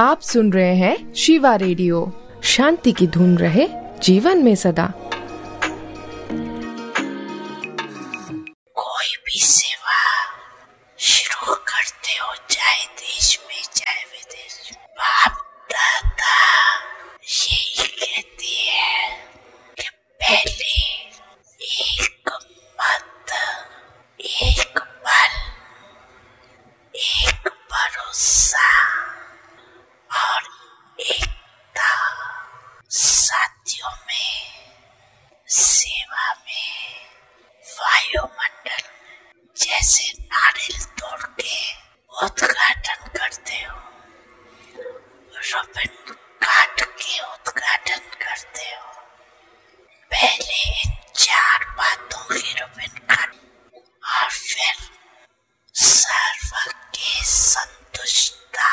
आप सुन रहे हैं शिवा रेडियो। शांति की धुन रहे जीवन में सदा। कोई भी सेवा शुरू करते हो, चाहे देश में चाहे विदेश, बाप दादा यही कहती है कि पहले एक मत, एक बल, एक भरोसा और एकता, साथियों में, सेवा में, वायुमंडल जैसे नारियल तोड़ के उद्घाटन करते हो, रिबन काट के उद्घाटन करते हो। पहले इन 4 बातों की रिबन काट और फिर सर्व के संतुष्टता,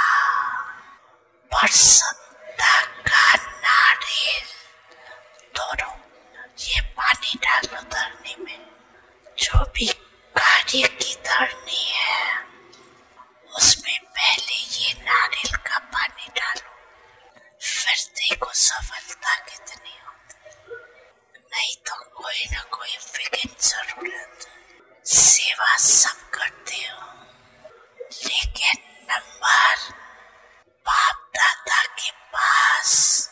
प्रसन्नता का नारियल तोड़ो। ये पानी डालो धरनी में, जो भी कार्य की धरनी है उसमें पहले ये नारियल का पानी डालो, फिर देखो सफलता कितनी होती। नहीं तो कोई ना कोई विघ्न जरूर आता। सेवा सब करते हो, लेकिन नंबर बाप दादा के पास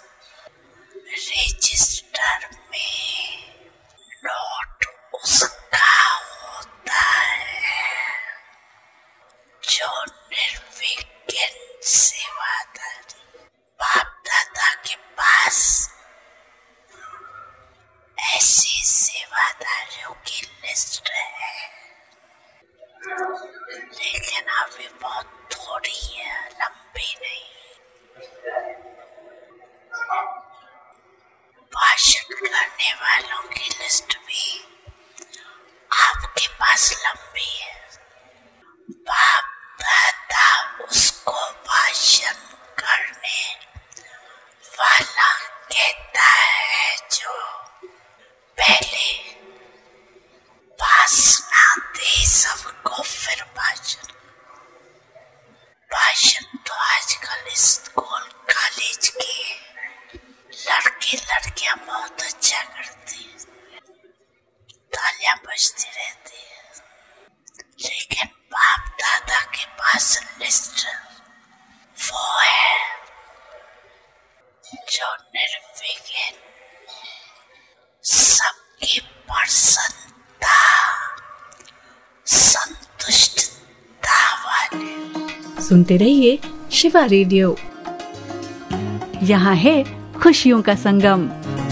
रजिस्टर में नोट उसका होता है जो निर्विघ्न सेवादारी। बाप दादा के पास ऐसे सेवादारियों की लिस्ट है, लेकिन अभी बहुत थोड़ी है, लंबी नहीं। भाषण करने वालों की लिस्ट भी आपके पास लंबी है। बाप दादा उसको भाषण करने वाला कहता है जो पहले भाषण दे सबको, फिर भाषण। भाषण तो आजकल स्कूल कॉलेज के लड़के लड़कियां बहुत अच्छा करती हैं, तालियां बजती रहती हैं, लेकिन बाप दादा के पास लिस्ट वो है जो निर्विघ्न सबकी प्रसन्नता, संतुष्टता वाले। सुनते रहिए शिवा रेडियो, यहाँ है खुशियों का संगम।